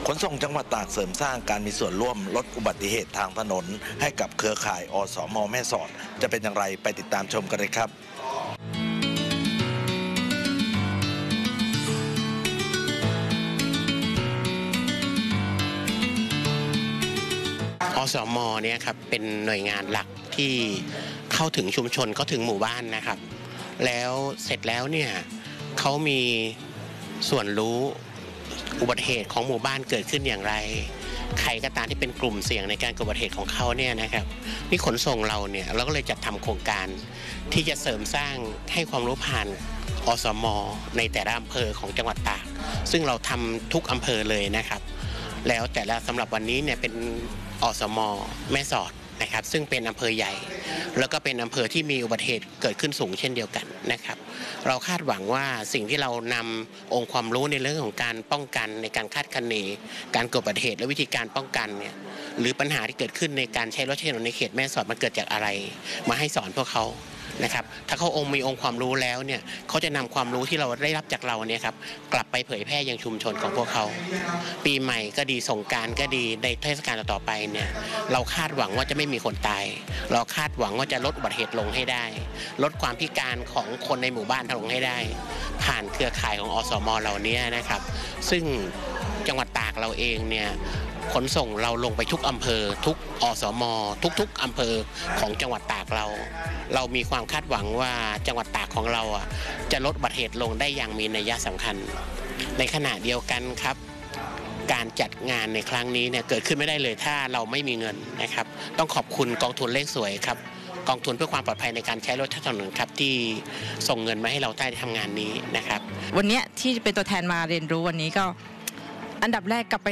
ขนส่งจังหวัดตากเสริมสร้างการมีส่วนร่วมลดอุบัติเหตุทางถนนให้กับเครือข่ายอสม.แม่สอดจะเป็นอย่างไรไปติดตามชมกันเลยครับอสม.เนี่ยครับเป็นหน่วยงานหลักที่เข้าถึงชุมชนเข้าถึงหมู่บ้านนะครับแล้วเสร็จแล้วเนี่ยเขามีส่วนรู้อุบัติเหตุของหมู่บ้านเกิดขึ้นอย่างไรใครก็ตามที่เป็นกลุ่มเสี่ยงในการเกิดอุบัติเหตุของเขาเนี่ยนะครับนี่ขนส่งเราเนี่ยเราก็เลยจัดทำโครงการที่จะเสริมสร้างให้ความรู้ผ่านอสม.ในแต่ละอำเภอของจังหวัดตากซึ่งเราทำทุกอำเภอเลยนะครับแล้วแต่ละสำหรับวันนี้เนี่ยเป็นอสม.แม่สอดนะครับซึ่งเป็นอำเภอใหญ่แล้วก็เป็นอำเภอที่มีอุบัติเหตุเกิดขึ้นสูงเช่นเดียวกันนะครับเราคาดหวังว่าสิ่งที่เรานำองค์ความรู้ในเรื่องของการป้องกันในการคาดคะเนการเกิดอุบัติเหตุและวิธีการป้องกันเนี่ยหรือปัญหาที่เกิดขึ้นในการใช้รถใช้ถนนในเขตแม่สอดมันเกิดจากอะไรมาให้สอนพวกเขานะครับถ้าเขามีองค์ความรู้แล้วเนี่ยเขาจะนำความรู้ที่เราได้รับจากเราเนี่ยครับกลับไปเผยแพร่ยังชุมชนของพวกเขาปีใหม่ก็ดีสงกรานต์ก็ดีในเทศกาลต่อไปเนี่ยเราคาดหวังว่าจะไม่มีคนตายเราคาดหวังว่าจะลดอุบัติเหตุลงให้ได้ลดความพิการของคนในหมู่บ้านลงให้ได้ผ่านเครือข่ายของอสม.เหล่านี้นะครับซึ่งจังหวัดตากเราเองเนี่ยขนส่งเราลงไปทุกอำเภอทุกอสม.ทุกๆอำเภอของจังหวัดตากเรามีความคาดหวังว่าจังหวัดตากของเราจะลดอุบัติเหตุลงได้อย่างมีนัยสำคัญในขณะเดียวกันครับการจัดงานในครั้งนี้เนี่ยเกิดขึ้นไม่ได้เลยถ้าเราไม่มีเงินนะครับต้องขอบคุณกองทุนเลขสวยครับกองทุนเพื่อความปลอดภัยในการใช้รถใช้ถนนครับที่ส่งเงินมาให้เราได้ทำงานนี้นะครับวันนี้ที่เป็นตัวแทนมาเรียนรู้วันนี้ก็อันดับแรกกลับไป